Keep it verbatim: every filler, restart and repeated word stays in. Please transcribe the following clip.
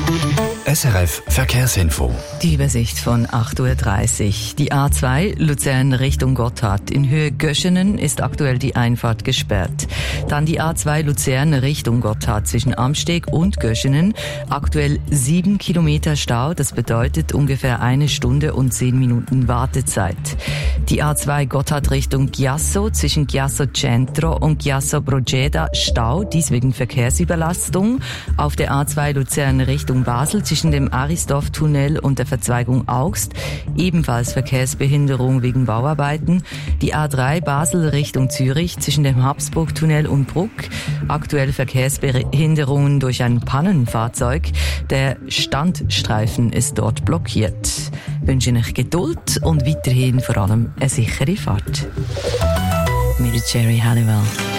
S R F Verkehrsinfo. Die Übersicht von acht Uhr dreißig. Die A zwei Luzern Richtung Gotthard. In Höhe Göschenen ist aktuell die Einfahrt gesperrt. Dann die A zwei Luzern Richtung Gotthard zwischen Amsteg und Göschenen. Aktuell sieben Kilometer Stau. Das bedeutet ungefähr eine Stunde und zehn Minuten Wartezeit. Die A zwei Gotthard Richtung Chiasso zwischen Chiasso Centro und Chiasso Proceda Stau. Dies wegen Verkehrsüberlastung. Auf der A zwei Luzern Richtung Basel zwischen dem Arisdorf-Tunnel und der Verzweigung Augst ebenfalls Verkehrsbehinderung wegen Bauarbeiten. Die A drei Basel Richtung Zürich zwischen dem Habsburg-Tunnel und Bruck. Aktuell Verkehrsbehinderungen durch ein Pannenfahrzeug. Der Standstreifen ist dort blockiert. Ich wünsche euch Geduld und weiterhin vor allem eine sichere Fahrt. Mit Jerry Halliwell.